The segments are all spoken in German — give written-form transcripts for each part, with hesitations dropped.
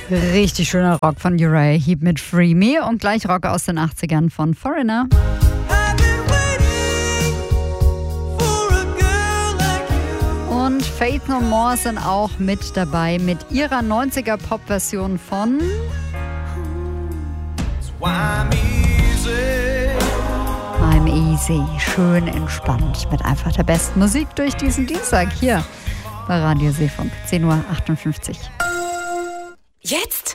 Richtig schöner Rock von Uriah Heep mit Free Me und gleich Rock aus den 80ern von Foreigner. Und Faith No More sind auch mit dabei mit ihrer 90er Pop-Version von I'm Easy. Schön entspannt mit einfach der besten Musik durch diesen Dienstag hier bei Radio Seefunk. 10:58 Uhr. Jetzt?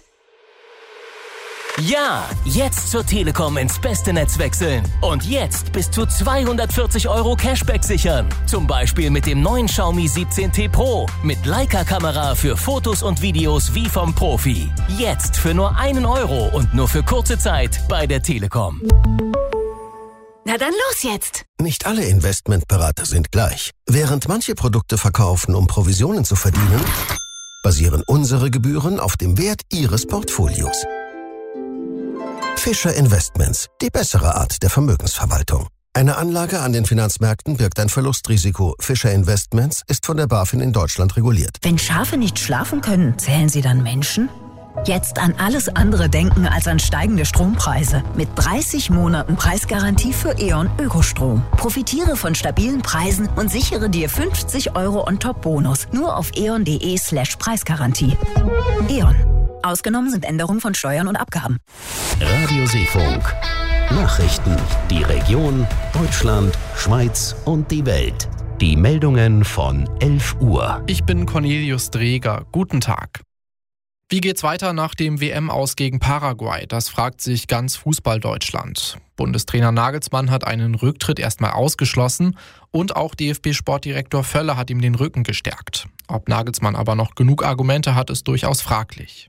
Ja, jetzt zur Telekom ins beste Netz wechseln. Und jetzt bis zu 240 € Cashback sichern. Zum Beispiel mit dem neuen Xiaomi 17T Pro. Mit Leica-Kamera für Fotos und Videos wie vom Profi. Jetzt für nur 1 € und nur für kurze Zeit bei der Telekom. Na dann los jetzt! Nicht alle Investmentberater sind gleich. Während manche Produkte verkaufen, um Provisionen zu verdienen, basieren unsere Gebühren auf dem Wert Ihres Portfolios. Fischer Investments, die bessere Art der Vermögensverwaltung. Eine Anlage an den Finanzmärkten birgt ein Verlustrisiko. Fischer Investments ist von der BaFin in Deutschland reguliert. Wenn Schafe nicht schlafen können, zählen sie dann Menschen? Jetzt an alles andere denken als an steigende Strompreise. Mit 30 Monaten Preisgarantie für E.ON Ökostrom. Profitiere von stabilen Preisen und sichere dir 50 € on-top-Bonus. Nur auf eon.de/Preisgarantie. E.ON. Ausgenommen sind Änderungen von Steuern und Abgaben. Radio Seefunk. Nachrichten. Die Region, Deutschland, Schweiz und die Welt. Die Meldungen von 11 Uhr. Ich bin Cornelius Dreger. Guten Tag. Wie geht's weiter nach dem WM-Aus gegen Paraguay? Das fragt sich ganz Fußball-Deutschland. Bundestrainer Nagelsmann hat einen Rücktritt erstmal ausgeschlossen und auch DFB-Sportdirektor Völler hat ihm den Rücken gestärkt. Ob Nagelsmann aber noch genug Argumente hat, ist durchaus fraglich.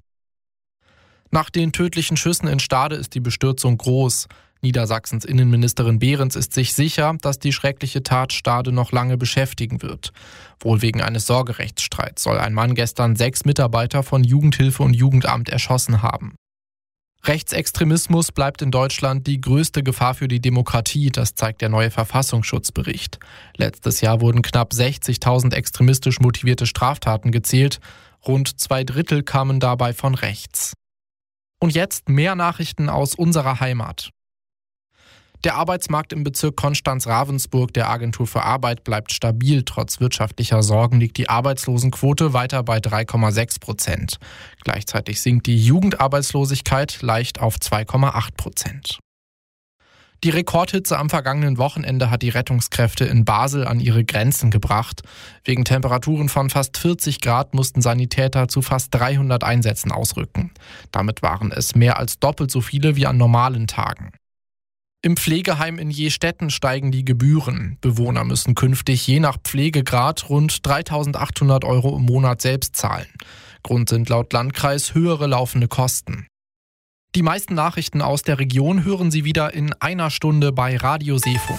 Nach den tödlichen Schüssen in Stade ist die Bestürzung groß. Niedersachsens Innenministerin Behrens ist sich sicher, dass die schreckliche Tat Stade noch lange beschäftigen wird. Wohl wegen eines Sorgerechtsstreits soll ein Mann gestern 6 Mitarbeiter von Jugendhilfe und Jugendamt erschossen haben. Rechtsextremismus bleibt in Deutschland die größte Gefahr für die Demokratie, das zeigt der neue Verfassungsschutzbericht. Letztes Jahr wurden knapp 60.000 extremistisch motivierte Straftaten gezählt. Rund 2/3 kamen dabei von rechts. Und jetzt mehr Nachrichten aus unserer Heimat. Der Arbeitsmarkt im Bezirk Konstanz-Ravensburg der Agentur für Arbeit bleibt stabil. Trotz wirtschaftlicher Sorgen liegt die Arbeitslosenquote weiter bei 3,6%. Gleichzeitig sinkt die Jugendarbeitslosigkeit leicht auf 2,8%. Die Rekordhitze am vergangenen Wochenende hat die Rettungskräfte in Basel an ihre Grenzen gebracht. Wegen Temperaturen von fast 40 Grad mussten Sanitäter zu fast 300 Einsätzen ausrücken. Damit waren es mehr als doppelt so viele wie an normalen Tagen. Im Pflegeheim in Jestetten steigen die Gebühren. Bewohner müssen künftig je nach Pflegegrad rund 3.800 € im Monat selbst zahlen. Grund sind laut Landkreis höhere laufende Kosten. Die meisten Nachrichten aus der Region hören Sie wieder in einer Stunde bei Radio Seefunk.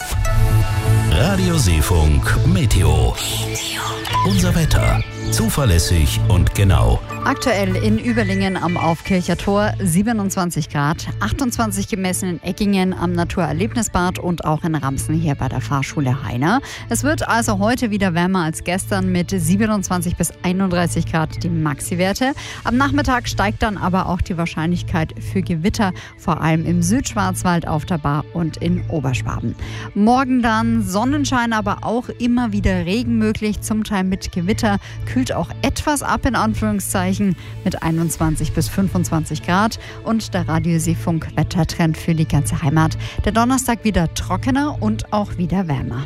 Radio Seefunk Meteo. Unser Wetter. Zuverlässig und genau. Aktuell in Überlingen am Aufkircher Tor 27 Grad, 28 gemessen in Eckingen am Naturerlebnisbad und auch in Ramsen hier bei der Fahrschule Heiner. Es wird also heute wieder wärmer als gestern mit 27 bis 31 Grad die Maxi-Werte. Am Nachmittag steigt dann aber auch die Wahrscheinlichkeit für Gewitter, vor allem im Südschwarzwald, auf der Bar und in Oberschwaben. Morgen dann Sonnenschein, aber auch immer wieder Regen möglich, zum Teil mit Gewitter. Kühlt auch etwas ab in Anführungszeichen mit 21 bis 25 Grad und der Radio Seefunk Wettertrend für die ganze Heimat. Der Donnerstag wieder trockener und auch wieder wärmer.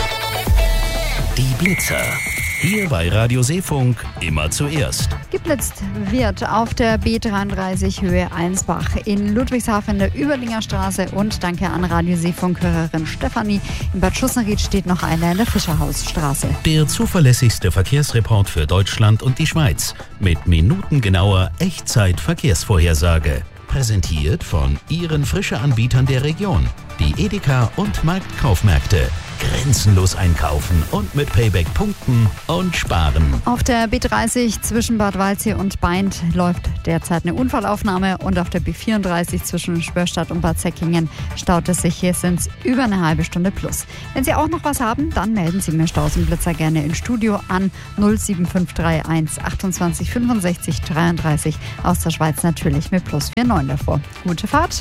Die Blitzer. Hier bei Radio Seefunk immer zuerst. Geblitzt wird auf der B33 Höhe Einsbach in Ludwigshafen in der Überlinger Straße und danke an Radio Seefunk-Hörerin Stefanie. In Bad Schussenried steht noch einer in der Fischerhausstraße. Der zuverlässigste Verkehrsreport für Deutschland und die Schweiz mit minutengenauer Echtzeit-Verkehrsvorhersage. Präsentiert von Ihren Frische-Anbietern der Region, die Edeka und Marktkaufmärkte. grenzenlos einkaufen und mit Payback punkten und sparen. Auf der B30 zwischen Bad Waldsee und Baindt läuft derzeit eine Unfallaufnahme und auf der B34 zwischen Spörstadt und Bad Säckingen staut es sich. Hier sind es über eine halbe Stunde plus. Wenn Sie auch noch was haben, dann melden Sie mir Staus und Blitzer gerne ins Studio an 07531 28 65 33. Aus der Schweiz natürlich mit plus 49 davor. Gute Fahrt!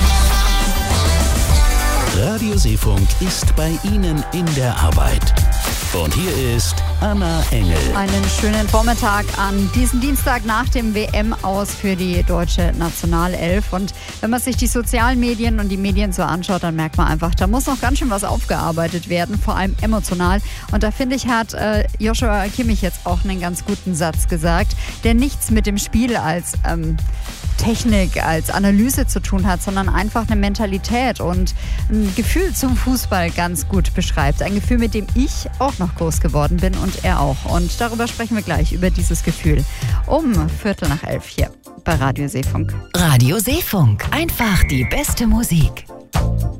Radio Seefunk ist bei Ihnen in der Arbeit. Und hier ist Anna Engel. Einen schönen Vormittag an diesem Dienstag nach dem WM-Aus für die deutsche Nationalelf. Und wenn man sich die sozialen Medien und die Medien so anschaut, dann merkt man einfach, da muss noch ganz schön was aufgearbeitet werden, vor allem emotional. Und da finde ich, hat Joshua Kimmich jetzt auch einen ganz guten Satz gesagt, der nichts mit dem Spiel als Technik, als Analyse zu tun hat, sondern einfach eine Mentalität und ein Gefühl zum Fußball ganz gut beschreibt. Ein Gefühl, mit dem ich auch noch groß geworden bin und er auch. Und darüber sprechen wir gleich, über dieses Gefühl. Um 11:15 hier bei Radio Seefunk. Radio Seefunk. Einfach die beste Musik.